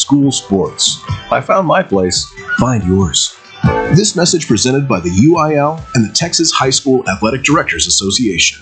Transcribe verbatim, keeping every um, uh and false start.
school sports. I found my place. Find yours. This message presented by the U I L and the Texas High School Athletic Directors Association.